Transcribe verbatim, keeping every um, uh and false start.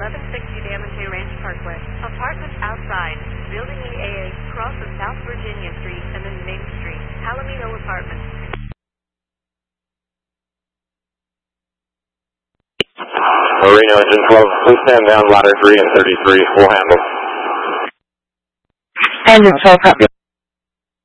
eleven sixty Damante Ranch Parkway. Apartments outside. Building E A A, cross of South Virginia Street and then Main Street. Palomino Apartments. Reno Engine twelve, please stand down ladder three and thirty-three. We'll handle. Engine twelve, copy.